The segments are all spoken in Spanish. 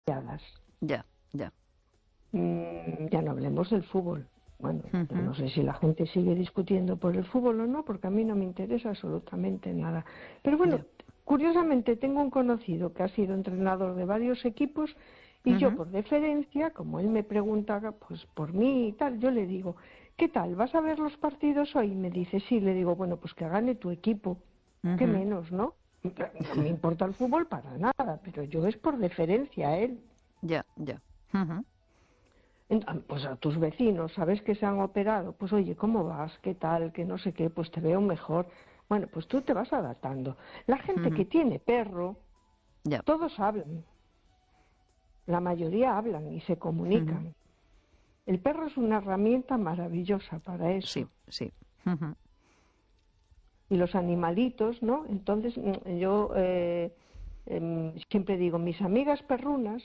demasiadas. Ya, ya. Ya no hablemos del fútbol. Bueno, Ujú. no sé si la gente sigue discutiendo por el fútbol o no, porque a mí no me interesa absolutamente nada. Pero bueno, Ya. curiosamente tengo un conocido que ha sido entrenador de varios equipos y yo Ujú. por deferencia, como él me pregunta pues por mí y tal, yo le digo, ¿qué tal? ¿Vas a ver los partidos hoy? Y me dice, sí. Le digo, bueno, pues que gane tu equipo. ¿Qué Ujú. menos, no? No me importa el fútbol para nada, pero yo es por deferencia a él. Ya, ya. Ujú. Pues a tus vecinos, ¿sabes que se han operado? Pues oye, ¿cómo vas? ¿Qué tal? Que no sé qué, pues te veo mejor. Bueno, pues tú te vas adaptando. La gente Ujú. que tiene perro, Ya. todos hablan, la mayoría hablan y se Ujú. comunican. El perro es una herramienta maravillosa para Sí, eso. sí. Ujú. Y los animalitos, ¿no? Entonces yo siempre digo, mis amigas perrunas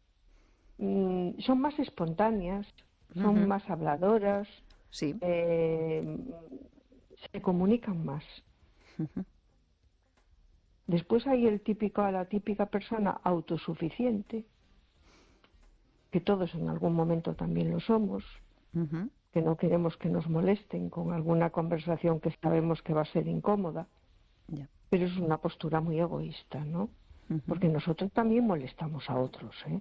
son más espontáneas, son Ujú. más habladoras, Sí. eh, se comunican más. Después hay la típica persona autosuficiente, que todos en algún momento también lo somos, Ujú. que no queremos que nos molesten con alguna conversación que sabemos que va a ser incómoda, Ya. pero es una postura muy egoísta, ¿no? Ujú. Porque nosotros también molestamos a otros, ¿eh?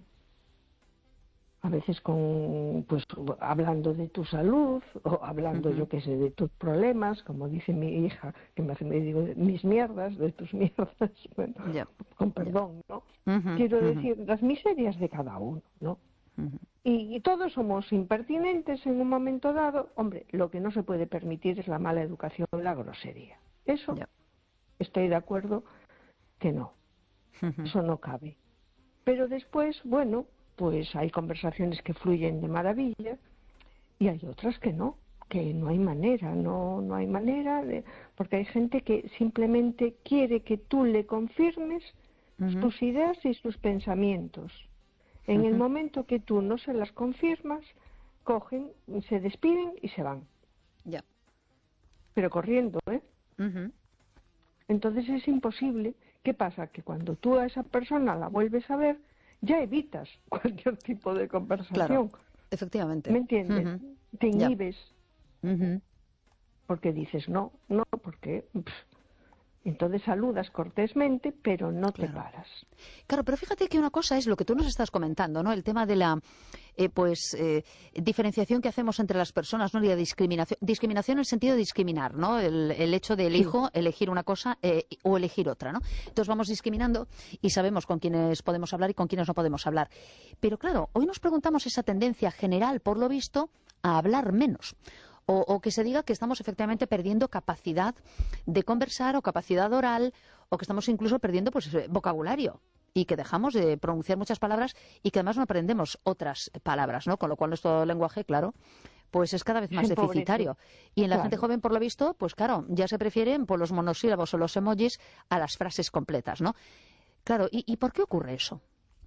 A veces pues hablando de tu salud o hablando, Ujú. yo qué sé, de tus problemas, como dice mi hija, que me digo, mis mierdas, de tus mierdas, bueno, Ya. con Ya. perdón, ¿no? Ujú. Quiero Ujú. decir, las miserias de cada uno, ¿no? Ujú. Y todos somos impertinentes en un momento dado. Hombre, lo que no se puede permitir es la mala educación, la grosería. Eso Ya. estoy de acuerdo que no, Ujú. eso no cabe. Pero después, bueno, pues hay conversaciones que fluyen de maravilla y hay otras que no hay manera, no hay manera, porque hay gente que simplemente quiere que tú le confirmes Ujú. sus ideas y sus pensamientos. En el Ujú. momento que tú no se las confirmas, cogen, se despiden y se van, Ya. pero corriendo, ¿eh? Ujú. Entonces es imposible. ¿Qué pasa? Que cuando tú a esa persona la vuelves a ver, ya evitas cualquier tipo de Claro. conversación. Efectivamente. ¿Me entiendes? Ujú. Te Ya. inhibes Ujú. porque dices no, no, porque entonces saludas cortésmente, pero no te Claro. paras. Claro, pero fíjate que una cosa es lo que tú nos estás comentando, ¿no? El tema de la diferenciación que hacemos entre las personas, ¿no? Y la discriminación. Discriminación en el sentido de discriminar, ¿no? El hecho de Sí, elegir una cosa o elegir otra, ¿no? Entonces vamos discriminando y sabemos con quiénes podemos hablar y con quiénes no podemos hablar. Pero claro, hoy nos preguntamos esa tendencia general, por lo visto, a hablar menos. O que se diga que estamos efectivamente perdiendo capacidad de conversar o capacidad oral o que estamos incluso perdiendo pues vocabulario y que dejamos de pronunciar muchas palabras y que además no aprendemos otras palabras, ¿no? Con lo cual nuestro lenguaje, claro, pues es cada vez se más empobrece, deficitario. Y en la gente claro. joven, por lo visto, pues claro, ya se prefieren por los monosílabos o los emojis a las frases completas, ¿no? Claro, ¿y por qué ocurre eso?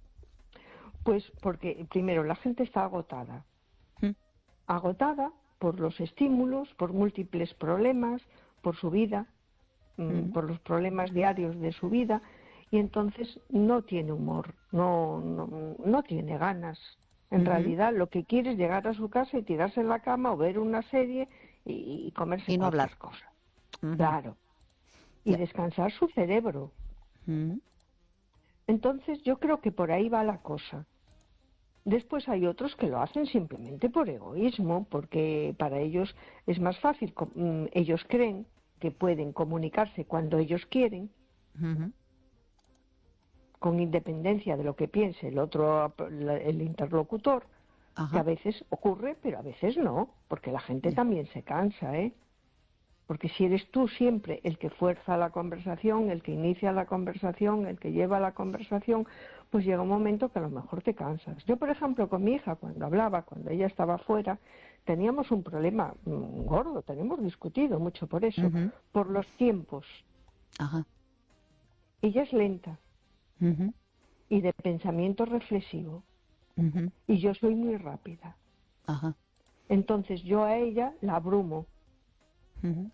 Pues porque primero la gente está agotada, ¿Mm? agotada por los estímulos, por múltiples problemas, por su vida, ¿Mm? por los problemas diarios de su vida, y entonces no tiene humor, no tiene ganas. En Ujú. realidad lo que quiere es llegar a su casa y tirarse en la cama o ver una serie y comerse Y no hablar. cualquier cosa. Ujú. Claro. Y Ya. descansar su cerebro. ¿Mm? Entonces yo creo que por ahí va la cosa. Después hay otros que lo hacen simplemente por egoísmo, porque para ellos es más fácil, ellos creen que pueden comunicarse cuando ellos quieren, Ujú. con independencia de lo que piense el otro, el interlocutor, que a Ajá. veces ocurre, pero a veces no, porque la gente Ya. también se cansa, ¿eh? Porque si eres tú siempre el que fuerza la conversación, el que inicia la conversación, el que lleva la conversación, pues llega un momento que a lo mejor te cansas. Yo, por ejemplo, con mi hija, cuando hablaba, cuando ella estaba fuera, teníamos un problema gordo, tenemos discutido mucho por eso, Ujú. por los tiempos. Ajá. Ella es lenta Ujú. y de pensamiento reflexivo, Ujú. y yo soy muy rápida. Ajá. Entonces yo a ella la abrumo. Ujú.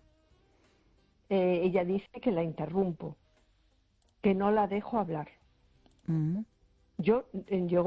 Ella dice que la interrumpo, que no la dejo hablar. Ujú. Llegó